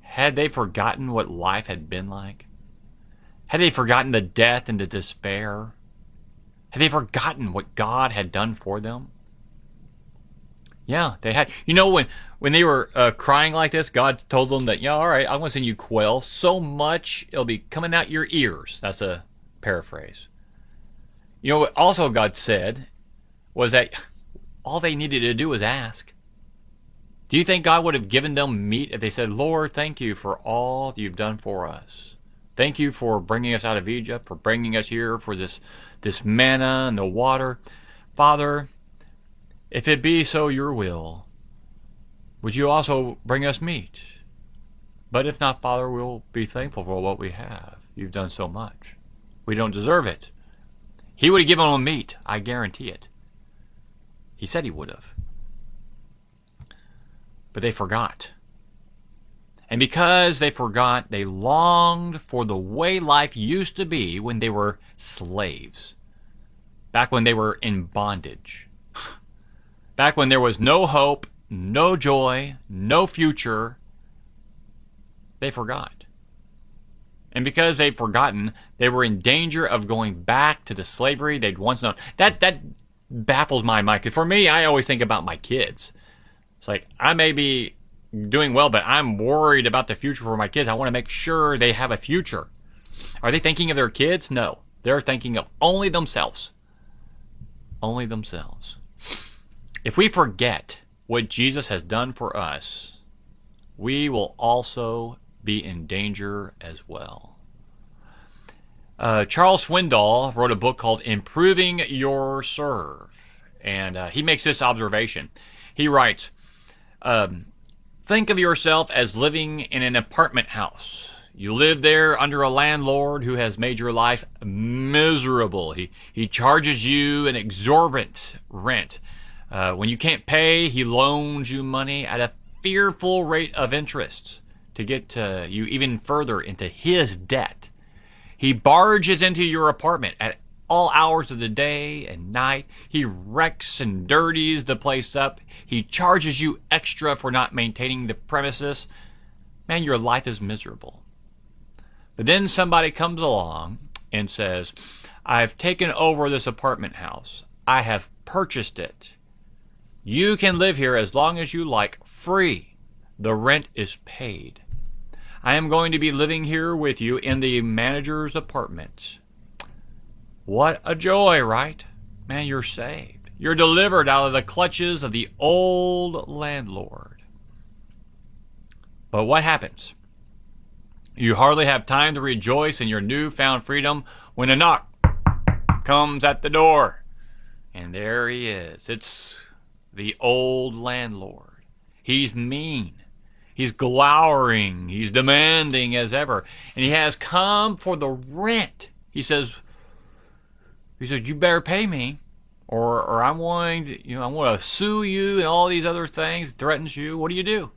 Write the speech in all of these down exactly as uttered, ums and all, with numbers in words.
Had they forgotten what life had been like? Had they forgotten the death and the despair? Had they forgotten what God had done for them? Yeah, they had. You know, when, when they were uh, crying like this, God told them that, yeah, all right, I'm going to send you quail so much it'll be coming out your ears. That's a paraphrase. You know what also God said was that all they needed to do was ask. Do you think God would have given them meat if they said, Lord, thank you for all you've done for us. Thank you for bringing us out of Egypt, for bringing us here, for this, this manna and the water. Father, if it be so your will, would you also bring us meat? But if not, Father, we'll be thankful for what we have. You've done so much. We don't deserve it. He would have given them meat, I guarantee it. He said he would have. But they forgot. And because they forgot, they longed for the way life used to be when they were slaves. Back when they were in bondage. Back when there was no hope, no joy, no future. They forgot. And because they'd forgotten, they were in danger of going back to the slavery they'd once known. That, that baffles my mind. For me, I always think about my kids. It's like, I may be doing well, but I'm worried about the future for my kids. I want to make sure they have a future. Are they thinking of their kids? No. They're thinking of only themselves. Only themselves. If we forget what Jesus has done for us, we will also be in danger as well. Uh, Charles Swindoll wrote a book called Improving Your Serve, and uh, he makes this observation. He writes, um, think of yourself as living in an apartment house. You live there under a landlord who has made your life miserable. He, he charges you an exorbitant rent. Uh, when you can't pay, he loans you money at a fearful rate of interest to get uh, you even further into his debt. He barges into your apartment at all hours of the day and night. He wrecks and dirties the place up. He charges you extra for not maintaining the premises. Man, your life is miserable. But then somebody comes along and says, I've taken over this apartment house. I have purchased it. You can live here as long as you like, free. The rent is paid. I am going to be living here with you in the manager's apartment. What a joy, right? Man, you're saved. You're delivered out of the clutches of the old landlord. But what happens? You hardly have time to rejoice in your newfound freedom when a knock comes at the door. And there he is. It's the old landlord. He's mean. He's glowering. He's demanding as ever. And he has come for the rent. He says, he says, you better pay me, or or I'm going to, you know, I'm going to sue you and all these other things. Threatens you. What do you do?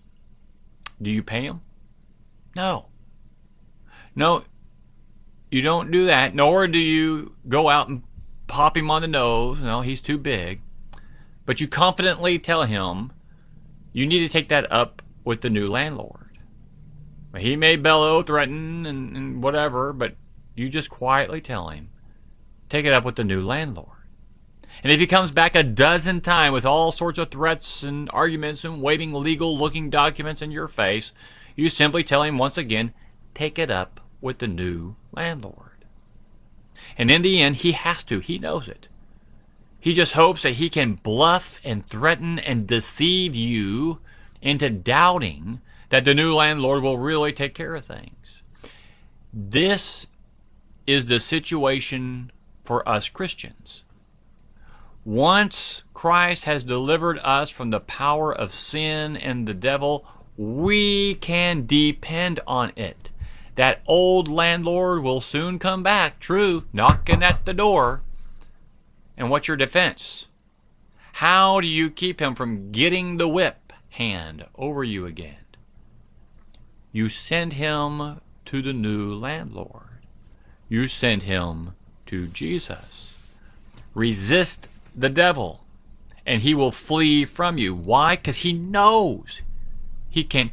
Do you pay him? No. No, you don't do that. Nor do you go out and pop him on the nose. No, he's too big. But you confidently tell him you need to take that up with the new landlord. He may bellow, threaten, and, and whatever, but you just quietly tell him, take it up with the new landlord. And if he comes back a dozen times with all sorts of threats and arguments and waving legal-looking documents in your face, you simply tell him once again, take it up with the new landlord. And in the end, he has to. He knows it. He just hopes that he can bluff and threaten and deceive you into doubting that the new landlord will really take care of things. This is the situation for us Christians. Once Christ has delivered us from the power of sin and the devil, we can depend on it. That old landlord will soon come back, true, knocking at the door. And what's your defense? How do you keep him from getting the whip hand over you again? You send him to the new landlord. You send him to Jesus. Resist the devil, and he will flee from you. Why? Because he knows he can